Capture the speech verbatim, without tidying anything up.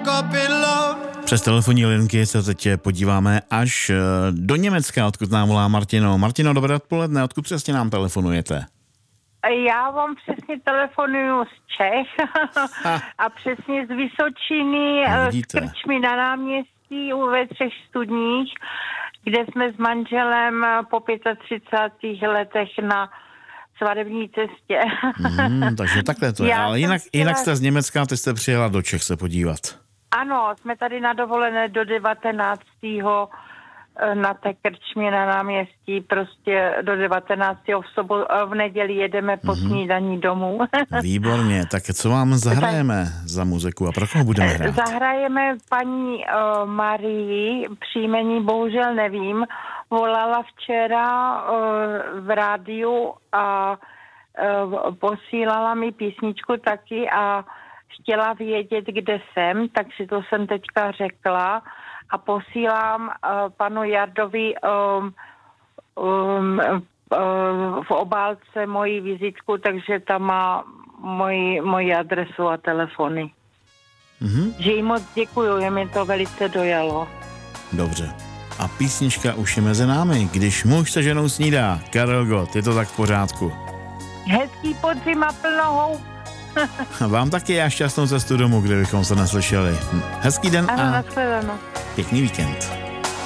Přes telefonní linky se teď podíváme až do Německa, odkud nám volá Martino. Martino, dobré odpoledne, odkud přesně nám telefonujete? Já vám přesně telefonuju z Čech a přesně z Vysočiny, z Krčmy na náměstí ve Třech studních, kde jsme s manželem po třiceti pěti letech na svadební cestě. Hmm, takže takhle to je, ale jinak, chtěla... jinak jste z Německa, teď jste přijela do Čech se podívat. Ano, jsme tady na dovolené do devatenáctého na té Krčmě na náměstí, prostě do devatenáctého v sobotu, v neděli jedeme po mm-hmm. snídaní domů. Výborně, tak co vám zahrajeme tak, za muziku a pro koho budeme hrát? Zahrajeme paní uh, Marii, příjmení bohužel nevím, volala včera uh, v rádiu a uh, posílala mi písničku taky a chtěla vědět, kde jsem, takže to jsem teďka řekla. A posílám uh, panu Jardovi um, um, uh, v obálce moji vizitku, takže tam má moji, moji adresu a telefony. Mm-hmm. Že jí moc děkuju, je mi to velice dojalo. Dobře. A písnička už je mezi námi, když muž se ženou snídá. Karel Gott, je to tak v pořádku. Hezký podzim a plno houb. Vám taky a šťastnou cestu domů, kde bychom se neslyšeli. Hezký den ano, a nashledanou. Pěkný víkend.